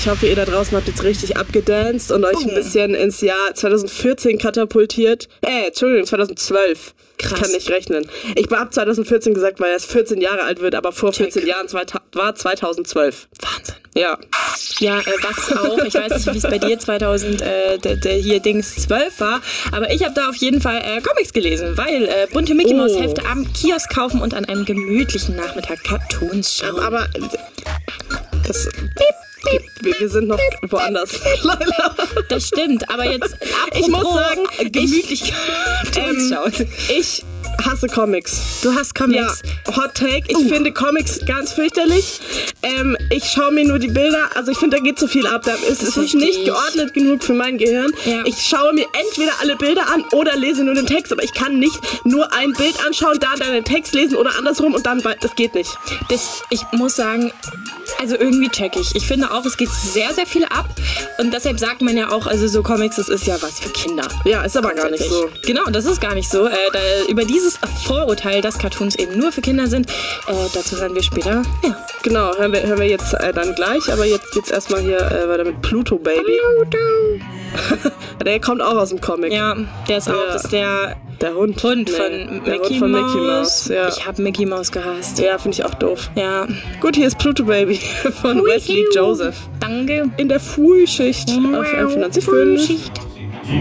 Ich hoffe, ihr da draußen habt jetzt richtig abgedanced und euch ein bisschen ins Jahr 2014 katapultiert. Entschuldigung, 2012. Krass. Ich kann nicht rechnen. Ich habe 2014 gesagt, weil er erst 14 Jahre alt wird, aber vor 14 Jahren war 2012. Wahnsinn. Ja. Ja, was auch. Ich weiß nicht, wie es bei dir 12 war, aber ich habe da auf jeden Fall Comics gelesen, weil bunte Mickey Mouse Hefte am Kiosk kaufen und an einem gemütlichen Nachmittag Cartoons schauen. Aber das... Wir sind noch woanders. Leider. Das stimmt, aber jetzt apropos ich muss sagen, gemütlich ich hasse Comics. Du hast Comics? Ja, Hot Take. Ich finde Comics ganz fürchterlich. Ich schaue mir nur die Bilder, also ich finde, da geht zu viel ab. Es ist nicht geordnet genug für mein Gehirn. Ja. Ich schaue mir entweder alle Bilder an oder lese nur den Text, aber ich kann nicht nur ein Bild anschauen, dann den Text lesen oder andersrum und dann, das geht nicht. Ich muss sagen, also irgendwie check ich. Ich finde auch, es geht sehr, sehr viel ab und deshalb sagt man ja auch, also so Comics, das ist ja was für Kinder. Ja, ist aber gar nicht so. Genau, das ist gar nicht so. Über dieses Vorurteil, dass Cartoons eben nur für Kinder sind, dazu hören wir später. Ja. Genau, hören wir jetzt dann gleich, aber jetzt geht's erstmal hier weiter mit Pluto Baby. Der kommt auch aus dem Comic. Ja, der ist auch, das ist der Hund von Mickey Mouse. Ja. Ich habe Mickey Mouse gehasst. Ja, finde ich auch doof. Ja. Gut, hier ist Pluto Baby von Wesley Joseph. Danke. In der Frühschicht auf M95.